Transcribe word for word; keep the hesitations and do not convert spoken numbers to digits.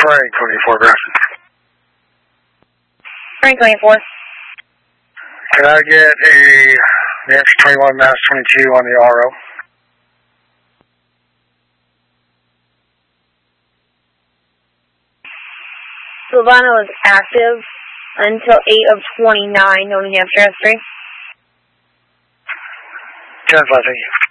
Frank twenty-four, Grafton. Frank twenty-four. Can I get a Nancy twenty-one, Mass twenty-two on the R O? Silvano is active until eight of twenty-nine, no New Hampshire history. ten five, thank you.